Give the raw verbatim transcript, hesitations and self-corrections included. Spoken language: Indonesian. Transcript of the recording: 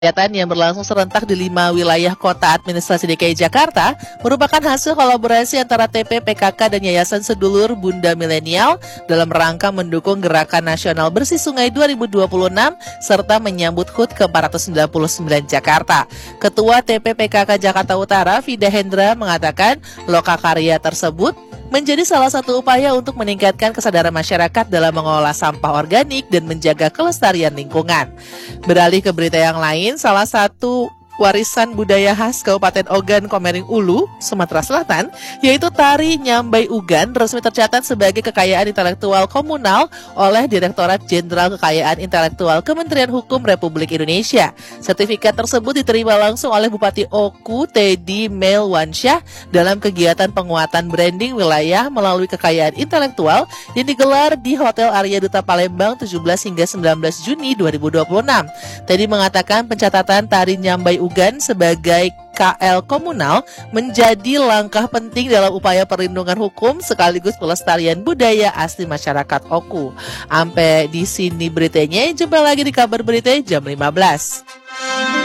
Kegiatan yang berlangsung serentak di lima wilayah kota administrasi D K I Jakarta merupakan hasil kolaborasi antara T P P K K dan Yayasan Sedulur Bunda Milenial dalam rangka mendukung Gerakan Nasional Bersih Sungai dua ribu dua puluh enam serta menyambut H U T ke empat ratus sembilan puluh sembilan Jakarta. Ketua T P P K K Jakarta Utara, Vida Hendra, mengatakan lokakarya tersebut menjadi salah satu upaya untuk meningkatkan kesadaran masyarakat dalam mengolah sampah organik dan menjaga kelestarian lingkungan. Beralih ke berita yang lain, salah satu warisan budaya khas Kabupaten Ogan Komering Ulu, Sumatera Selatan, yaitu tari Nyambai Ugan, resmi tercatat sebagai kekayaan intelektual komunal oleh Direktorat Jenderal Kekayaan Intelektual Kementerian Hukum Republik Indonesia. Sertifikat tersebut diterima langsung oleh Bupati Oku, Teddy Melwansyah, dalam kegiatan penguatan branding wilayah melalui kekayaan intelektual yang digelar di Hotel Arya Duta Palembang tujuh belas hingga sembilan belas Juni dua ribu dua puluh enam. Teddy mengatakan pencatatan tari Nyambai Ugan sebagai K L komunal menjadi langkah penting dalam upaya perlindungan hukum sekaligus pelestarian budaya asli masyarakat Oku. Sampai di sini beritanya, jumpa lagi di kabar berita jam lima belas.